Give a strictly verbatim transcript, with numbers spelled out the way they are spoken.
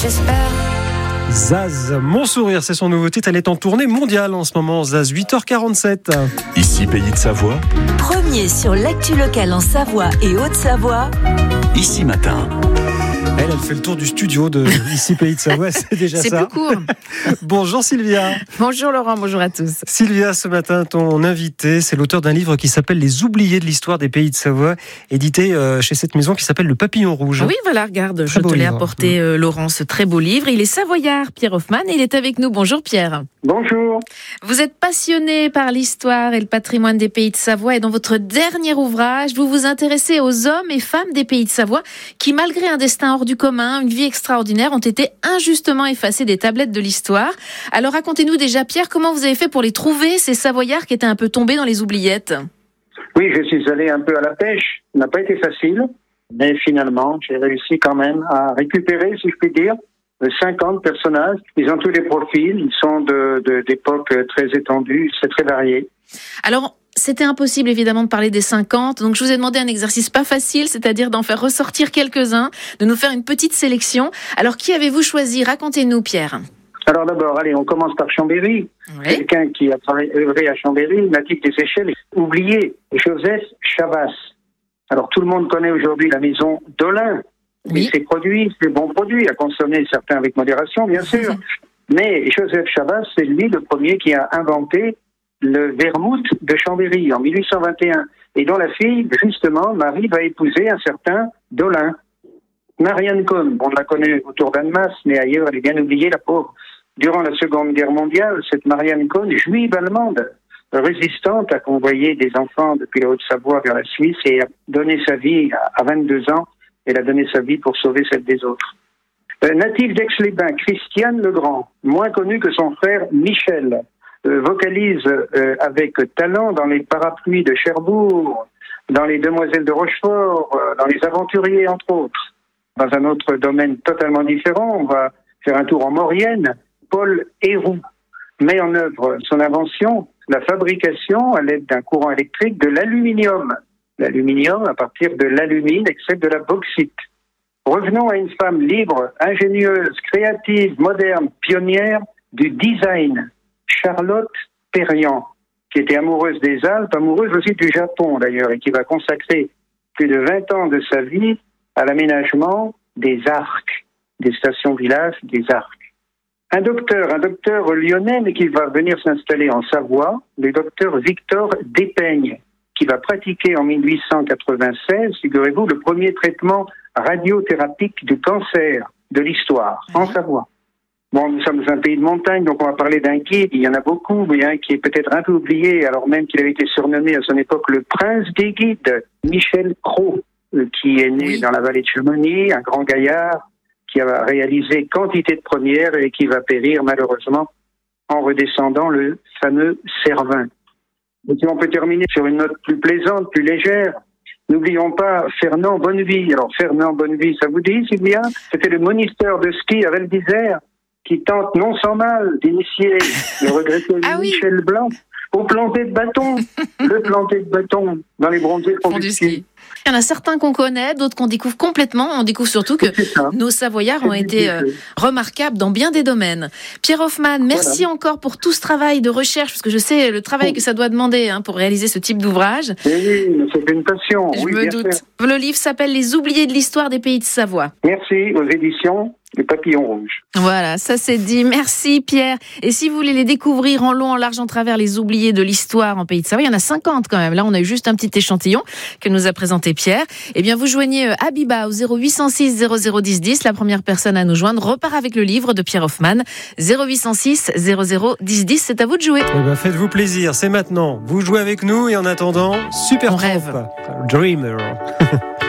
J'espère. Zaz, Mon Sourire, c'est son nouveau titre. Elle est en tournée mondiale en ce moment. Zaz, huit heures quarante-sept. Ici Pays de Savoie. Premier sur l'actu locale en Savoie et Haute-Savoie. Ici Matin. Elle, elle fait le tour du studio de Ici Pays de Savoie, c'est déjà c'est ça. C'est plus court. Bonjour Sylvia. Bonjour Laurent, bonjour à tous. Sylvia, ce matin, ton invité, c'est l'auteur d'un livre qui s'appelle Les oubliés de l'histoire des Pays de Savoie, édité euh, chez cette maison qui s'appelle Le Papillon Rouge. Oui, voilà, regarde, Très je te l'ai livre. apporté, euh, Laurent, ce très beau livre. Il est savoyard, Pierre Hoffman, et il est avec nous. Bonjour Pierre. Bonjour. Vous êtes passionné par l'histoire et le patrimoine des Pays de Savoie, et dans votre dernier ouvrage, vous vous intéressez aux hommes et femmes des Pays de Savoie qui, malgré un destin hors du commun, une vie extraordinaire, ont été injustement effacés des tablettes de l'histoire. Alors racontez-nous déjà, Pierre, comment vous avez fait pour les trouver, ces Savoyards qui étaient un peu tombés dans les oubliettes? Oui, je suis allé un peu à la pêche. Ça n'a pas été facile, mais finalement, j'ai réussi quand même à récupérer, si je puis dire, cinquante personnages. Ils ont tous des profils, ils sont de, de, d'époques très étendues, c'est très varié. Alors, c'était impossible évidemment de parler des cinquante, donc je vous ai demandé un exercice pas facile, c'est-à-dire d'en faire ressortir quelques-uns, de nous faire une petite sélection. Alors, qui avez-vous choisi? Racontez-nous, Pierre. Alors d'abord, allez, on commence par Chambéry. Oui. Quelqu'un qui a travaillé œuvré à Chambéry, natif des Seychelles, oublié, Joseph Chavas. Alors tout le monde connaît aujourd'hui la maison d'Olin. Oui. Et ses produits, ses bons produits, à consommer certains avec modération, bien sûr. Mais Joseph Chavas, c'est lui le premier qui a inventé le vermouth de Chambéry en mille huit cent vingt et un. Et dont la fille, justement, Marie, va épouser un certain Dolin. Marianne Cohn, on la connaît autour d'Annemasse, mais ailleurs, elle est bien oubliée, la pauvre. Durant la Seconde Guerre mondiale, cette Marianne Cohn, juive allemande, résistante, a convoyé des enfants depuis la Haute-Savoie vers la Suisse et a donné sa vie à vingt-deux ans. Elle a donné sa vie pour sauver celle des autres. Euh, natif d'Aix-les-Bains, Christiane Legrand, moins connu que son frère Michel, euh, vocalise euh, avec talent dans les Parapluies de Cherbourg, dans les Demoiselles de Rochefort, euh, dans les Aventuriers, entre autres. Dans un autre domaine totalement différent, on va faire un tour en Maurienne. Paul Héroux met en œuvre son invention, la fabrication à l'aide d'un courant électrique de l'aluminium. L'aluminium à partir de l'alumine, extrait de la bauxite. Revenons à une femme libre, ingénieuse, créative, moderne, pionnière du design. Charlotte Perriand, qui était amoureuse des Alpes, amoureuse aussi du Japon d'ailleurs, et qui va consacrer plus de vingt ans de sa vie à l'aménagement des arcs, des stations-villages, des arcs. Un docteur, un docteur lyonnais, mais qui va venir s'installer en Savoie, le docteur Victor Despeigne, qui va pratiquer en mille huit cent quatre-vingt-seize, figurez-vous, le premier traitement radiothérapique du cancer de l'histoire, en Savoie. Bon, nous sommes un pays de montagne, donc on va parler d'un guide, il y en a beaucoup, mais un qui est peut-être un peu oublié, alors même qu'il avait été surnommé à son époque le prince des guides, Michel Cros, qui est né Oui. dans la vallée de Chamonix, un grand gaillard, qui a réalisé quantité de premières et qui va périr malheureusement en redescendant le fameux Cervin. Et puis on peut terminer sur une note plus plaisante, plus légère. N'oublions pas Fernand Bonnevie. Alors Fernand Bonnevie, ça vous dit, Sylvia? C'était le moniteur de ski à Val d'Isère qui tente non sans mal d'initier le regretté Ah oui. Michel Blanc au planter de bâton. Le planter de bâton dans les bronzés Font du ski. Il y en a certains qu'on connaît, d'autres qu'on découvre complètement. On découvre surtout que C'est ça. nos Savoyards ont C'est été euh, difficile. remarquables dans bien des domaines. Pierre Hoffman, merci encore pour tout ce travail de recherche, parce que je sais le travail que ça doit demander hein, pour réaliser ce type d'ouvrage. Eh oui, mais c'est une passion. Je oui, me bien doute. sûr. Le livre s'appelle Les oubliés de l'histoire des Pays de Savoie. Merci aux éditions du Papillon Rouge. Voilà, ça c'est dit. Merci Pierre. Et si vous voulez les découvrir en long, en large, en travers, les oubliés de l'histoire en Pays de Savoie, il y en a cinquante quand même. Là, on a eu juste un petit échantillon que nous a présenté Pierre. Eh bien, vous joignez Habiba au zéro huit cent six zéro zéro dix dix. La première personne à nous joindre repart avec le livre de Pierre Hoffman. zéro huit cent six zéro zéro dix dix. C'est à vous de jouer. Eh ben, faites-vous plaisir, c'est maintenant. Vous jouez avec nous et en attendant, super On Trump, rêve. Dreamer.